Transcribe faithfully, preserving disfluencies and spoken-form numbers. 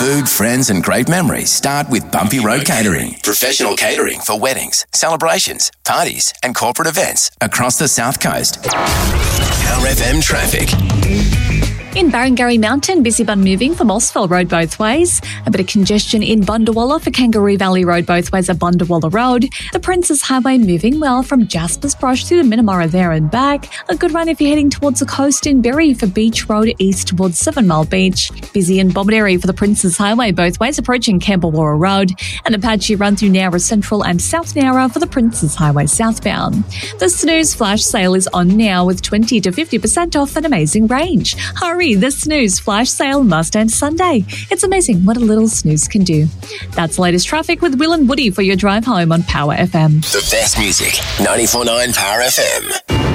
Food, friends and great memories start with Bumpy Road Catering. Professional catering for weddings, celebrations, parties and corporate events across the South Coast. Power F M traffic. In Barangarry Mountain, busy but moving for Mossville Road both ways. A bit of congestion in Bundawalla for Kangaroo Valley Road both ways at Bundawalla Road. The Princes Highway moving well from Jaspers Brush to the Minamara there and back. A good run if you're heading towards the coast in Berry for Beach Road east towards Seven Mile Beach. Busy in Bomaderry for the Princes Highway both ways approaching Campbellwarra Road. And a patchy run through Nowra Central and South Nowra for the Princes Highway southbound. The Snooze Flash sale is on now with twenty to fifty percent off an amazing range. Hurry! The Snooze Flash Sale must end Sunday. It's amazing what a little snooze can do. That's the latest traffic with Will and Woody for your drive home on Power F M. The best music, ninety-four point nine Power F M.